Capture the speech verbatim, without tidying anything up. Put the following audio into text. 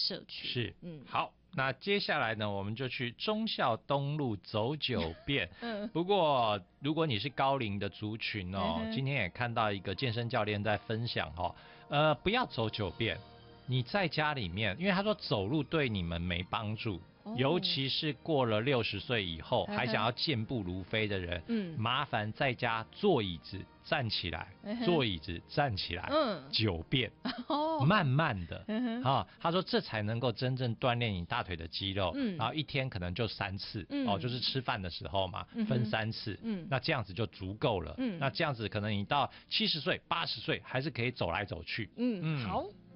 社区。 是， 嗯， 好。那接下来呢，我们就去忠孝东路走九遍。 嗯， 不过如果你是高龄的族群哦， 嗯、 今天也看到一个健身教练在分享哦，呃，不要走九遍，你在家里面，因为他说走路对你们没帮助。尤其是过了六十岁以后还想要健步如飞的人，嗯，麻烦在家坐椅子站起来，坐椅子站起来，嗯，九遍，哦，慢慢的，啊，他说这才能够真正锻炼你大腿的肌肉，嗯，然后一天可能就三次，嗯，哦，就是吃饭的时候嘛，嗯，分三次，嗯，那这样子就足够了，嗯，那这样子可能你到七十岁、八十岁还是可以走来走去， 嗯，嗯好。